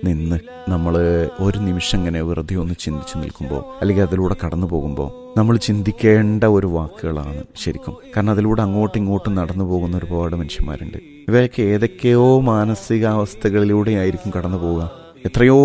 നിന്ന് നമ്മൾ ഒരു നിമിഷം ഇങ്ങനെ വെറുതെ ഒന്ന് ചിന്തിച്ച് നിൽക്കുമ്പോൾ, അല്ലെങ്കിൽ അതിലൂടെ കടന്നു പോകുമ്പോൾ നമ്മൾ ചിന്തിക്കേണ്ട ഒരു വാക്കുകളാണ് ശരിക്കും. കാരണം അതിലൂടെ അങ്ങോട്ടും ഇങ്ങോട്ടും നടന്നു പോകുന്ന ഒരുപാട് മനുഷ്യന്മാരുണ്ട്. ഇവരൊക്കെ ഏതൊക്കെയോ മാനസികാവസ്ഥകളിലൂടെയായിരിക്കും കടന്നു പോവുക. എത്രയോ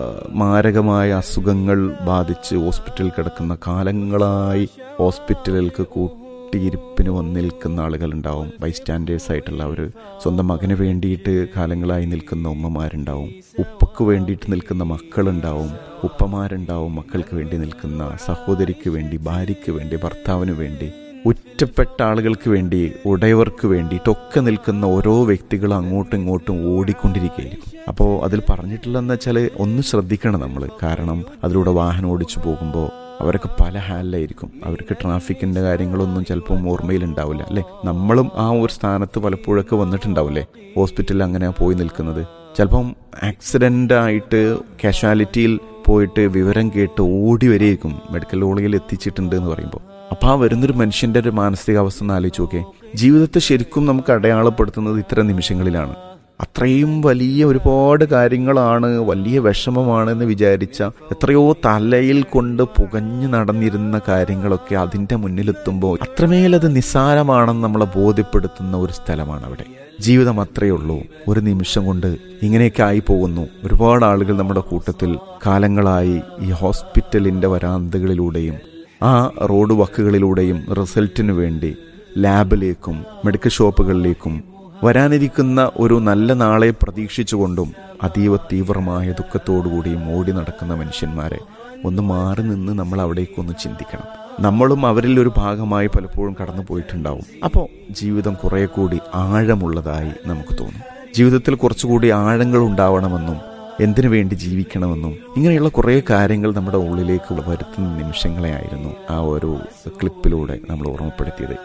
മാരകമായ അസുഖങ്ങൾ ബാധിച്ച് ഹോസ്പിറ്റലിൽ കിടക്കുന്ന, കാലങ്ങളായി ഹോസ്പിറ്റലുകൾക്ക് കൂട്ടിയിരിപ്പിന് വന്നിരിക്കുന്ന ആളുകളുണ്ടാവും. ബൈസ്റ്റാൻഡേഴ്സ് ആയിട്ടുള്ളവർ, സ്വന്തം മകന് വേണ്ടിയിട്ട് കാലങ്ങളായി നിൽക്കുന്ന ഉമ്മമാരുണ്ടാവും, ഉപ്പക്ക് വേണ്ടിയിട്ട് നിൽക്കുന്ന മക്കളുണ്ടാവും, ഉപ്പമാരുണ്ടാവും, മക്കൾക്ക് വേണ്ടി നിൽക്കുന്ന സഹോദരിക്ക് വേണ്ടി, ഭാര്യയ്ക്ക് വേണ്ടി, ഭർത്താവിന് വേണ്ടി, ഒറ്റപ്പെട്ട ആളുകൾക്ക് വേണ്ടി, ഉടയവർക്ക് വേണ്ടിയിട്ടൊക്കെ നിൽക്കുന്ന ഓരോ വ്യക്തികളും അങ്ങോട്ടും ഇങ്ങോട്ടും ഓടിക്കൊണ്ടിരിക്കുകയായിരിക്കും. അപ്പോൾ അതിൽ പറഞ്ഞിട്ടുള്ളതെന്ന് വെച്ചാൽ ഒന്ന് ശ്രദ്ധിക്കണം നമ്മൾ. കാരണം അതിലൂടെ വാഹനം ഓടിച്ചു പോകുമ്പോൾ അവരൊക്കെ പല ഹാലിലായിരിക്കും. അവർക്ക് ട്രാഫിക്കിൻ്റെ കാര്യങ്ങളൊന്നും ചിലപ്പം ഓർമ്മയിലുണ്ടാവില്ല, അല്ലേ? നമ്മളും ആ ഒരു സ്ഥാനത്ത് പലപ്പോഴൊക്കെ വന്നിട്ടുണ്ടാവില്ലേ, ഹോസ്പിറ്റലിൽ അങ്ങനെ പോയി നിൽക്കുന്നത്. ചിലപ്പം ആക്സിഡൻ്റ് ആയിട്ട് കാഷ്വാലിറ്റിയിൽ പോയിട്ട് വിവരം കേട്ട് ഓടി വരെയായിരിക്കും മെഡിക്കൽ കോളേജിൽ എത്തിച്ചിട്ടുണ്ട് എന്ന് പറയുമ്പോൾ. അപ്പോൾ ആ വരുന്നൊരു മനുഷ്യൻ്റെ ഒരു മാനസികാവസ്ഥ ഒന്ന് ആലോചിച്ച് നോക്കേ. ജീവിതത്തെ ശരിക്കും നമുക്ക് അടയാളപ്പെടുത്തുന്നത് ഇത്തരം നിമിഷങ്ങളിലാണ്. അത്രയും വലിയ ഒരുപാട് കാര്യങ്ങളാണ്, വലിയ വിഷമമാണെന്ന് വിചാരിച്ച, എത്രയോ തലയിൽ കൊണ്ട് പുകഞ്ഞു നടന്നിരുന്ന കാര്യങ്ങളൊക്കെ അതിൻ്റെ മുന്നിലെത്തുമ്പോൾ അത്രമേലത് നിസ്സാരമാണെന്ന് നമ്മളെ ബോധ്യപ്പെടുത്തുന്ന ഒരു സ്ഥലമാണ് അവിടെ. ജീവിതം അത്രയേ ഉള്ളൂ, ഒരു നിമിഷം കൊണ്ട് ഇങ്ങനെയൊക്കെ ആയി പോകുന്നു. ഒരുപാട് ആളുകൾ നമ്മുടെ കൂട്ടത്തിൽ കാലങ്ങളായി ഈ ഹോസ്പിറ്റലിൻ്റെ വരാന്തകളിലൂടെയും ആ റോഡ് വക്കുകളിലൂടെയും റിസൾട്ടിന് വേണ്ടി ലാബിലേക്കും മെഡിക്കൽ ഷോപ്പുകളിലേക്കും വരാനിരിക്കുന്ന ഒരു നല്ല നാളെ പ്രതീക്ഷിച്ചുകൊണ്ടും അതീവ തീവ്രമായ ദുഃഖത്തോടുകൂടിയും ഓടി നടക്കുന്ന മനുഷ്യന്മാരെ ഒന്ന് മാറി നിന്ന് നമ്മൾ അവിടേക്കൊന്ന് ചിന്തിക്കണം. നമ്മളും അവരിൽ ഒരു ഭാഗമായി പലപ്പോഴും കടന്നു പോയിട്ടുണ്ടാവും. അപ്പോൾ ജീവിതം കുറെ കൂടി ആഴമുള്ളതായി നമുക്ക് തോന്നും. ജീവിതത്തിൽ കുറച്ചുകൂടി ആഴങ്ങൾ ഉണ്ടാവണമെന്നും എന്തിനു വേണ്ടി ജീവിക്കണമെന്നും ഇങ്ങനെയുള്ള കുറേ കാര്യങ്ങൾ നമ്മുടെ ഉള്ളിലേക്ക് വരുത്തുന്ന നിമിഷങ്ങളെയായിരുന്നു ആ ഒരു ക്ലിപ്പിലൂടെ നമ്മൾ ഓർമ്മപ്പെടുത്തിയത്.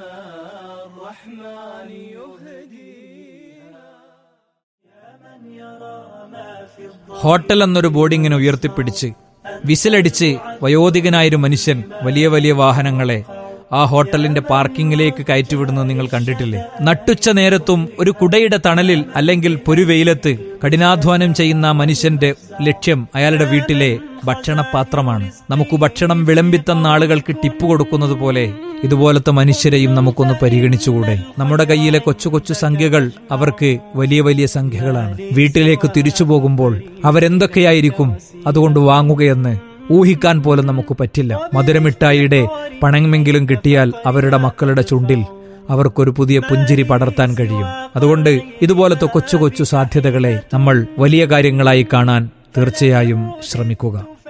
ഹോട്ടൽ എന്നൊരു ബോർഡിങ്ങിനെ ഉയർത്തിപ്പിടിച്ച് വിസിലടിച്ച് വയോധികനായൊരു മനുഷ്യൻ വലിയ വലിയ വാഹനങ്ങളെ ആ ഹോട്ടലിന്റെ പാർക്കിങ്ങിലേക്ക് കയറ്റിവിടുന്നത് നിങ്ങൾ കണ്ടിട്ടില്ലേ? നട്ടുച്ച നേരത്തും ഒരു കുടയുടെ തണലിൽ അല്ലെങ്കിൽ പൊരുവെയിലത്ത് കഠിനാധ്വാനം ചെയ്യുന്ന മനുഷ്യന്റെ ലക്ഷ്യം അയാളുടെ വീട്ടിലെ ഭക്ഷണപാത്രമാണ്. നമുക്ക് ഭക്ഷണം വിളമ്പിത്തന്ന ആളുകൾക്ക് ടിപ്പ് കൊടുക്കുന്നത് പോലെ ഇതുപോലത്തെ മനുഷ്യരെയും നമുക്കൊന്ന് പരിഗണിച്ചുകൂടെ? നമ്മുടെ കയ്യിലെ കൊച്ചു കൊച്ചു സംഖ്യകൾ അവർക്ക് വലിയ വലിയ സംഖ്യകളാണ്. വീട്ടിലേക്ക് തിരിച്ചു പോകുമ്പോൾ അവരെന്തൊക്കെയായിരിക്കും അതുകൊണ്ട് വാങ്ങുകയെന്ന് ഊഹിക്കാൻ പോലും നമുക്ക് പറ്റില്ല. മധുരമിഠായിയുടെ പണമെങ്കിലും കിട്ടിയാൽ അവരുടെ മക്കളുടെ ചുണ്ടിൽ അവർക്കൊരു പുതിയ പുഞ്ചിരി പടർത്താൻ കഴിയും. അതുകൊണ്ട് ഇതുപോലത്തെ കൊച്ചു കൊച്ചു സാധ്യതകളെ നമ്മൾ വലിയ കാര്യങ്ങളായി കാണാൻ തീർച്ചയായും ശ്രമിക്കുക.